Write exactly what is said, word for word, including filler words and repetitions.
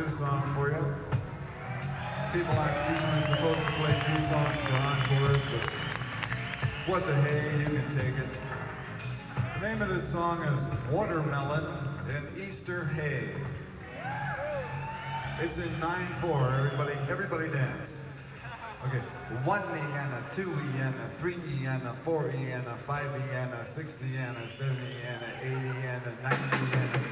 new song for you. People aren't usually supposed to play new songs for encores, but what the hey, you can take it. The name of this song is Watermelon in Easter Hay. It's in nine four, everybody, everybody dance. Okay, one E and a two E and a three E and a four E and a five E and a six E and a seven E and a eight E and a nine E and a